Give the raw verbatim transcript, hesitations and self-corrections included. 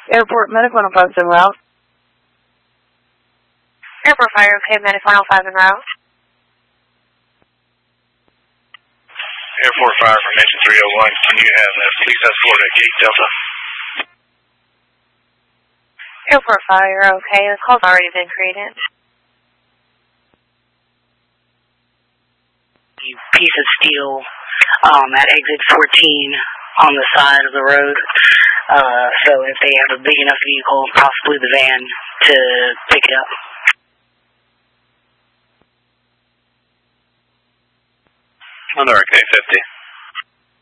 Airport Medical on post en route. Airport Fire, okay, Medical on five en route. Airport Fire from Mission three oh one, can you have that police escort at Gate Delta? Airport Fire, okay, the call's already been created. Piece of steel um, at exit fourteen on the side of the road. Uh, so if they have a big enough vehicle, possibly the van, to pick it up. On the K fifty.